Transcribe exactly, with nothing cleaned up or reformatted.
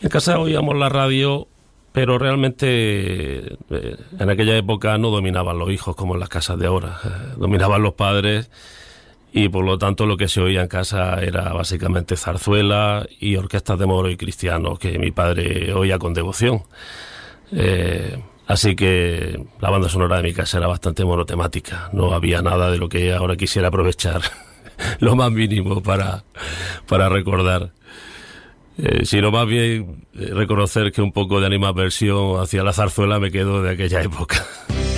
En casa oíamos la radio, pero realmente eh, en aquella época no dominaban los hijos como en las casas de ahora. Eh, dominaban los padres y por lo tanto lo que se oía en casa era básicamente zarzuela y orquestas de moros y cristianos que mi padre oía con devoción. Eh, así que la banda sonora de mi casa era bastante monotemática. No había nada de lo que ahora quisiera aprovechar lo más mínimo para, para recordar. Eh, sino más bien eh, reconocer que un poco de animadversión hacia la zarzuela me quedo de aquella época.